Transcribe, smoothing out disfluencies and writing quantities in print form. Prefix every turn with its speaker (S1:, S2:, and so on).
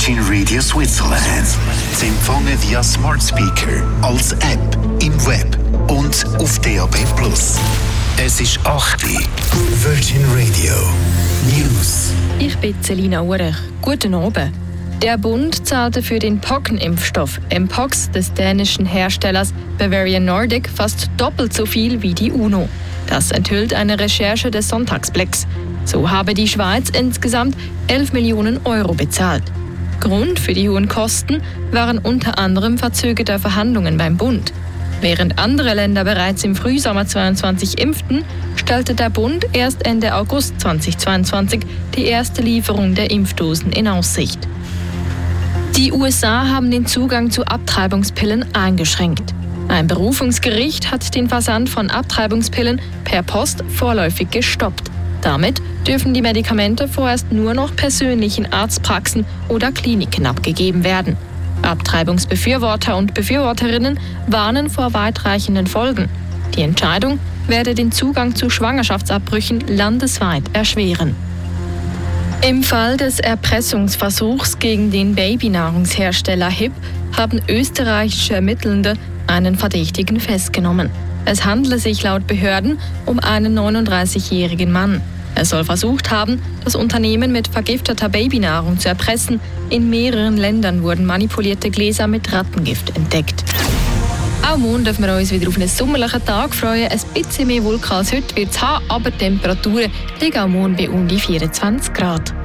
S1: Virgin Radio Switzerland. Zu empfangen via Smart Speaker, als App, im Web und auf DAB+. Es ist 8 Uhr. Virgin Radio News.
S2: Ich bin Selina Urech. Guten Abend. Der Bund zahlte für den Pockenimpfstoff Mpox des dänischen Herstellers Bavarian Nordic fast doppelt so viel wie die UNO. Das enthüllt eine Recherche des Sonntagsblicks. So habe die Schweiz insgesamt 11 Millionen Euro bezahlt. Grund für die hohen Kosten waren unter anderem verzögerte Verhandlungen beim Bund. Während andere Länder bereits im Frühsommer 2022 impften, stellte der Bund erst Ende August 2022 die erste Lieferung der Impfdosen in Aussicht. Die USA haben den Zugang zu Abtreibungspillen eingeschränkt. Ein Berufungsgericht hat den Versand von Abtreibungspillen per Post vorläufig gestoppt. Damit dürfen die Medikamente vorerst nur noch persönlichen Arztpraxen oder Kliniken abgegeben werden. Abtreibungsbefürworter und Befürworterinnen warnen vor weitreichenden Folgen. Die Entscheidung werde den Zugang zu Schwangerschaftsabbrüchen landesweit erschweren. Im Fall des Erpressungsversuchs gegen den Babynahrungshersteller HiB haben österreichische Ermittelnde einen Verdächtigen festgenommen. Es handele sich laut Behörden um einen 39-jährigen Mann. Er soll versucht haben, das Unternehmen mit vergifteter Babynahrung zu erpressen. In mehreren Ländern wurden manipulierte Gläser mit Rattengift entdeckt. Auch morgen dürfen wir uns wieder auf einen sommerlichen Tag freuen. Ein bisschen mehr Wolken als heute wird es haben, aber die Temperaturen liegen auch morgen bei um die 24 Grad.